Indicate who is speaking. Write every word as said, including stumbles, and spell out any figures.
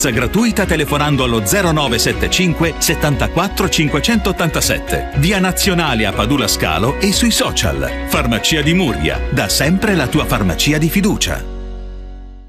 Speaker 1: gratuita telefonando allo zero nove sette cinque settantaquattro cinquecentottantasette. Via Nazionale a Padula Scalo e sui social. Farmacia di Murgia, da sempre la tua farmacia di fiducia.